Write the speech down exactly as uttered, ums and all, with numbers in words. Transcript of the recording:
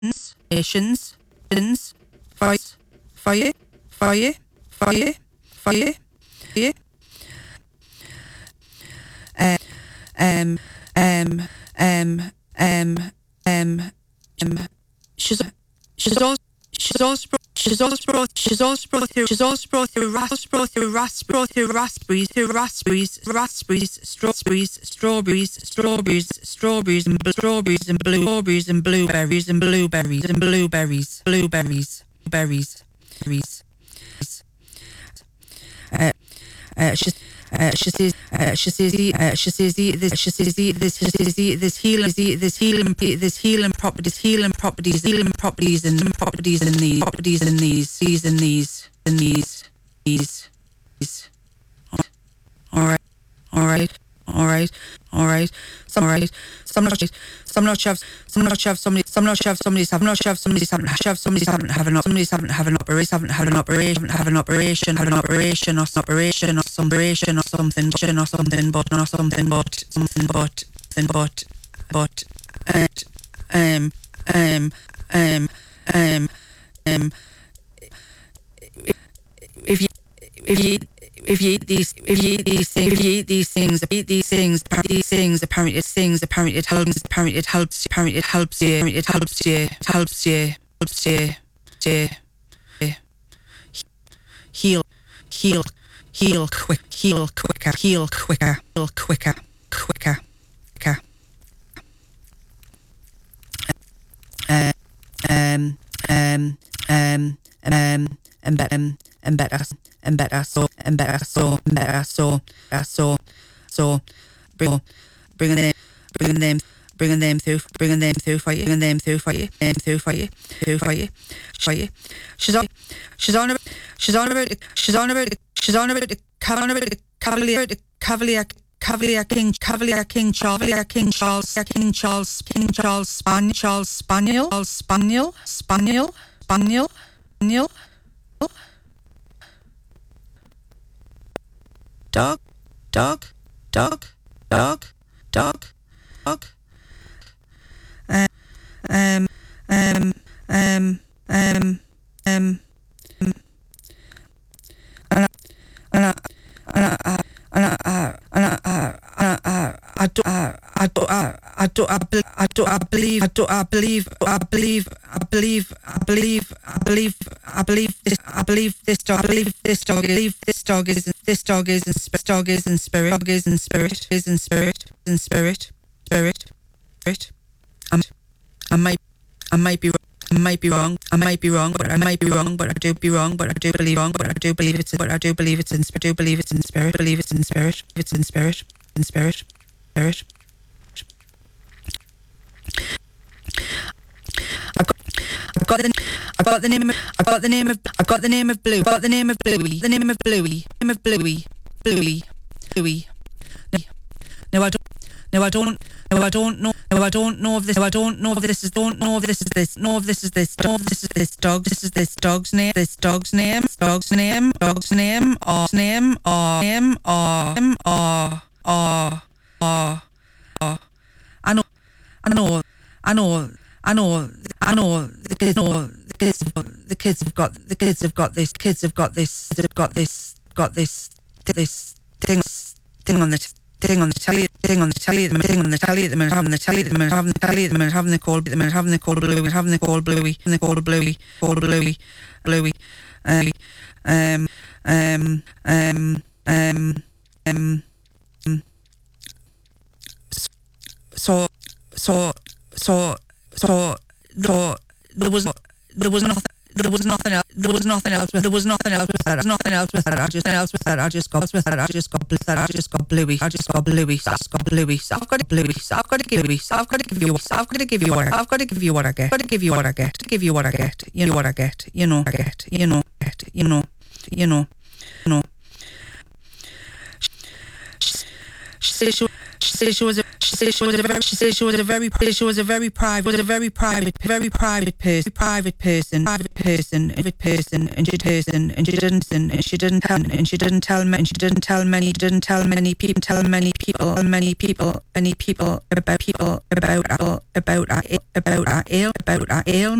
nations, nations, fight, fire, fire, fire, fire, fire. Um, um, um, um, um, um. She's she's also she's also she's also brought she's also brought through she's also brought through ras brought through ras brought through raspberries through raspberries raspberries strawberries strawberries strawberries strawberries and strawberries and blueberries and blueberries and blueberries and blueberries blueberries berries berries. Uh, uh, she's. Uh, she says, uh, she says, uh, she says, this, she says, this, she says, this healing, this healing, this healing properties, healing properties, healing properties, and properties in these, properties in these, these, and these, and these, these, these. All right, all right, all right, all right. Some right, some not, some not have, some not have somebody, some not have somebody, some not have somebody, some have somebody, haven't have an, somebody haven't have an operation, haven't have an operation, have an operation, have an operation, or some operation, or some operation, or something, or something, but not something, but something, but, something, but, but, and, um, um, um, um, um, if you, if you. If you eat these, if you eat these things, if you eat these things, eat these things, these things, apparently it things, apparently it helps, apparently it helps, apparently it helps you, it helps you, it helps you, helps you, you, heal, heal, heal quick, heal quicker, heal quicker, heal quicker, quicker, quicker. Uh, um, um, um, um, and better, and better. And better so, and better so, and better so, better so, so, bring, bringing them, bringing them, bringing them through, bringing them through for you, bringing them through for you, them through for you, through for you, for you. She's on, she's on about, she's on about, she's on about, she's on about the cavalier, the cavalier, the cavalier, Cavalier King, Cavalier King Charles, Cavalier King Charles, King Charles, King Charles, Spaniel, Charles, Spaniel, Spaniel, Spaniel, Spaniel, Spaniel. Dog, dog, dog, dog, dog, dog. Um, um, um, um, um, um, and I, and I, and I, and I, and I, and I, I do, I do, I do, I do, I believe, I do, I believe, I believe, I believe, I believe, I believe, I believe this, I believe this dog, I believe this dog, I believe this dog is, this dog is in spirit, dog is in spirit, dog is in spirit, is in spirit, in spirit, spirit, spirit. I'm, I might, I might be, I might be wrong, I might be wrong, but I might be wrong, but I do be wrong, but I do believe wrong, but I do believe it's, but I do believe it's in, do believe it's in spirit, believe it's in spirit, it's in spirit, in spirit, spirit. I've got, I've got the, I've got the name of, I've got the name of, I've got the name of Blue, I've got the name of Bluey, the name of Bluey, name of Bluey, Bluey, Bluey. No, I don't. No, I don't. No, I don't know. No, I don't know if this. No, I don't know if this is. Don't know if this is this. No, if this is this. No, if this is this dog. This is this dog's name. This dog's name. Dog's name. Dog's name. Or name. Or name. Or name. Or or or or. I know. I know. I know. I know. I know. The kids know. The kids. The kids have got. The kids have got this. Kids have got this. They've got this. Got this. This thing. Thing on the. Thing on the telly, thing on the telly, the thing on the telly, the minute having the telly, the minute having the telly, the minute having the cold, the minute having the cold bluey, having the cold bluey, and the cold bluey, cold bluey, bluey, um, um, um, um, um, um, so, so, so, so, so, there was, there was nothing. There was nothing else. There was nothing else. There was nothing else with that. There's nothing else with that. I just, nothing else with that. I just got with that. I just got that. I just got bluey. I just got bluey. I just got bluey. I've got to bluey. I've got to give you. I've got to give you. I've got to give you what I. I've got to give you what I get. I've got to give you what I get. To give you what I get. You know what I get. You know I get. You know get. You know. You know. You know. She says she. She said she was a she said she was a very she said she was a very she was a very private was a very private very private person private person private person private person and she person and she didn't and she didn't tell and she didn't tell me and she didn't tell many didn't tell many people tell many people many people many people about people about about about about about about